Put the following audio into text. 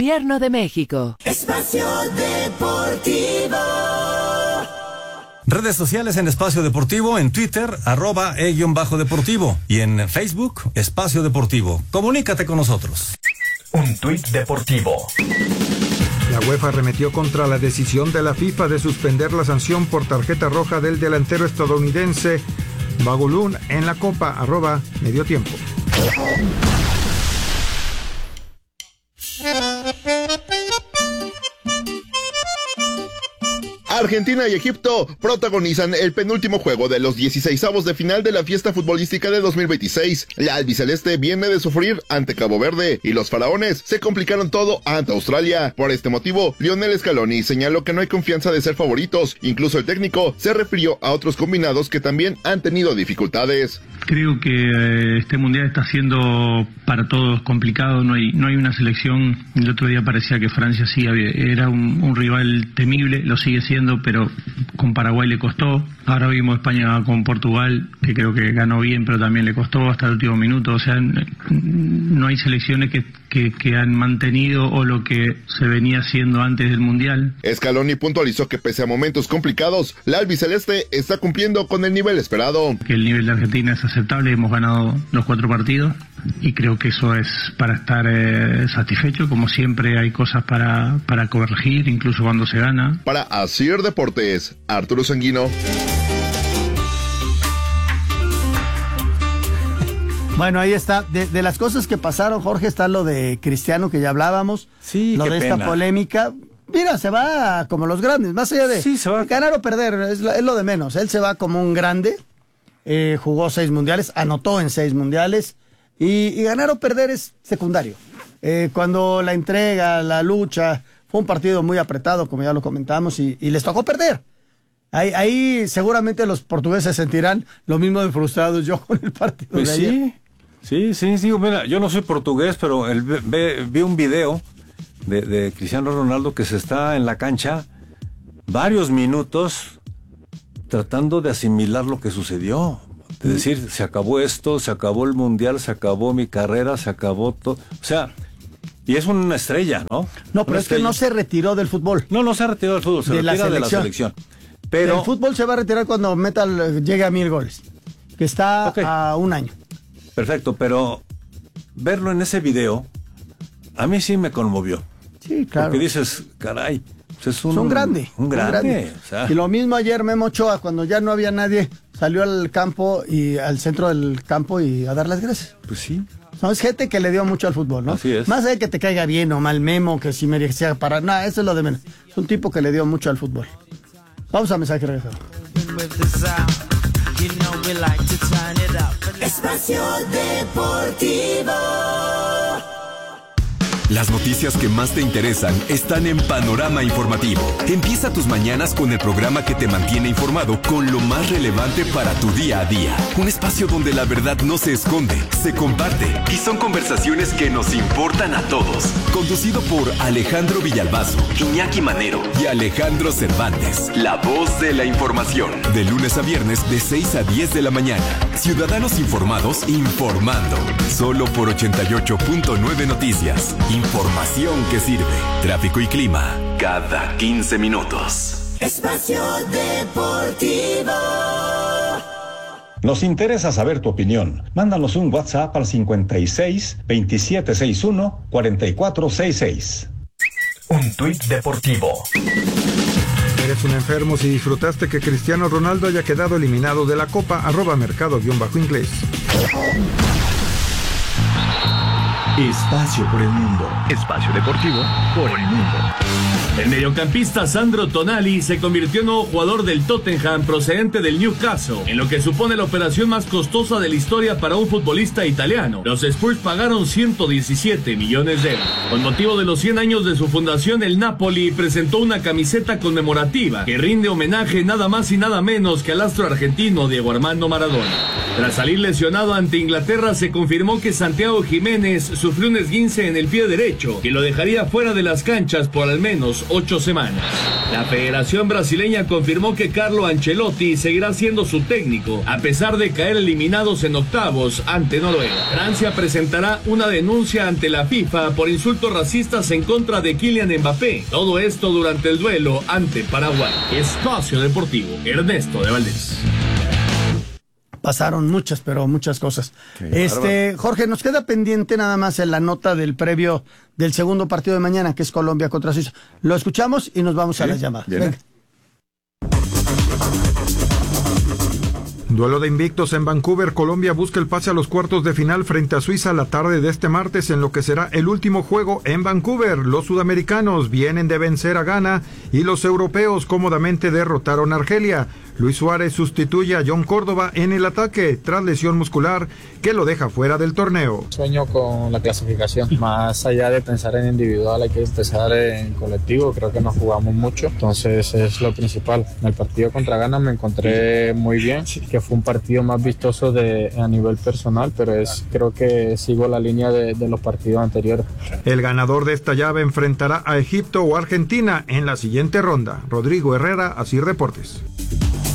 Gobierno de México. Espacio Deportivo. Redes sociales en Espacio Deportivo, en Twitter, @e_deportivo y en Facebook, Espacio Deportivo. Comunícate con nosotros. Un tuit deportivo. La UEFA arremetió contra la decisión de la FIFA de suspender la sanción por tarjeta roja del delantero estadounidense Bagulún en la Copa, @mediotiempo. Argentina y Egipto protagonizan el penúltimo juego de los 16avos de final de la fiesta futbolística de 2026. La albiceleste viene de sufrir ante Cabo Verde y los faraones se complicaron todo ante Australia. Por este motivo, Lionel Scaloni señaló que no hay confianza de ser favoritos. Incluso el técnico se refirió a otros combinados que también han tenido dificultades. Creo que este mundial está siendo para todos complicado, no hay una selección. El otro día parecía que Francia sí era un rival temible, lo sigue siendo, pero con Paraguay le costó. Ahora vimos España con Portugal, que creo que ganó bien, pero también le costó hasta el último minuto. O sea, no hay selecciones que han mantenido o lo que se venía haciendo antes del mundial. Scaloni puntualizó que pese a momentos complicados, la albiceleste está cumpliendo con el nivel esperado. Que el nivel de Argentina es aceptable, hemos ganado los 4 partidos y creo que eso es para estar satisfecho. Como siempre hay cosas para corregir, incluso cuando se gana. Para Asir Deportes, Arturo Sanguino. Bueno, ahí está. De las cosas que pasaron, Jorge, está lo de Cristiano, que ya hablábamos. Sí, lo qué de pena. Esta polémica. Mira, se va como los grandes, más allá de se va. Ganar o perder, es lo de menos. Él se va como un grande, jugó 6 mundiales, anotó en 6 mundiales, y ganar o perder es secundario. Cuando la entrega, la lucha, fue un partido muy apretado, como ya lo comentamos, y les tocó perder. Ahí seguramente los portugueses sentirán lo mismo de frustrados yo con el partido Pues de ayer. Sí, mira, yo no soy portugués, pero vi un video de Cristiano Ronaldo que se está en la cancha varios minutos tratando de asimilar lo que sucedió. Es decir, se acabó esto, se acabó el mundial, se acabó mi carrera, se acabó todo. O sea, y es una estrella, ¿no? No, pero es que no se retiró del fútbol. No se ha retirado del fútbol, se retira de la selección. Pero el fútbol se va a retirar cuando llegue a 1000 goles, que está a un año. Perfecto, pero verlo en ese video, a mí sí me conmovió. Sí, claro. Porque dices, caray, pues es un grande. Un grande. O sea. Y lo mismo ayer Memo Ochoa, cuando ya no había nadie, salió al campo y al centro del campo y a dar las gracias. Pues sí. No, es gente que le dio mucho al fútbol, ¿no? Así es. Más allá de que te caiga bien o mal Memo, que si merecía parar, nada, eso es lo de menos. Es un tipo que le dio mucho al fútbol. Vamos a mensaje regresado. Espacio Deportivo. Las noticias que más te interesan están en Panorama Informativo. Empieza tus mañanas con el programa que te mantiene informado con lo más relevante para tu día a día. Un espacio donde la verdad no se esconde, se comparte y son conversaciones que nos importan a todos. Conducido por Alejandro Villalbazo, Iñaki Manero y Alejandro Cervantes. La voz de la información. De lunes a viernes de 6 a 10 de la mañana. Ciudadanos informados informando. Solo por 88.9 Noticias. Información que sirve. Tráfico y clima cada 15 minutos. Espacio Deportivo. Nos interesa saber tu opinión. Mándanos un WhatsApp al 56 2761 4466. Un tuit deportivo. Eres un enfermo si disfrutaste que Cristiano Ronaldo haya quedado eliminado de la Copa, @mercado_inglés. Espacio por el mundo. Espacio deportivo por el mundo. El mediocampista Sandro Tonali se convirtió en nuevo jugador del Tottenham procedente del Newcastle, en lo que supone la operación más costosa de la historia para un futbolista italiano. Los Spurs pagaron 117 millones de euros. Con motivo de los 100 años de su fundación, el Napoli presentó una camiseta conmemorativa que rinde homenaje nada más y nada menos que al astro argentino Diego Armando Maradona. Tras salir lesionado ante Inglaterra, se confirmó que Santiago Jiménez sufrió un esguince en el pie derecho que lo dejaría fuera de las canchas por al menos 8 semanas. La Federación Brasileña confirmó que Carlo Ancelotti seguirá siendo su técnico, a pesar de caer eliminados en octavos ante Noruega. Francia presentará una denuncia ante la FIFA por insultos racistas en contra de Kylian Mbappé. Todo esto durante el duelo ante Paraguay. Espacio Deportivo, Ernesto de Valdés. Pasaron muchas cosas. Sí, Jorge, nos queda pendiente nada más en la nota del previo del segundo partido de mañana, que es Colombia contra Suiza. Lo escuchamos y nos vamos a las llamadas. Venga. Duelo de invictos en Vancouver. Colombia busca el pase a los cuartos de final frente a Suiza la tarde de este martes en lo que será el último juego en Vancouver. Los sudamericanos vienen de vencer a Ghana y los europeos cómodamente derrotaron a Argelia. Luis Suárez sustituye a John Córdoba en el ataque tras lesión muscular que lo deja fuera del torneo. Sueño con la clasificación. Más allá de pensar en individual, hay que pensar en colectivo. Creo que nos jugamos mucho, entonces es lo principal. En el partido contra Ghana me encontré muy bien, que fue un partido más vistoso a nivel personal, pero creo que sigo la línea de los partidos anteriores. El ganador de esta llave enfrentará a Egipto o Argentina en la siguiente ronda. Rodrigo Herrera, Asir Deportes.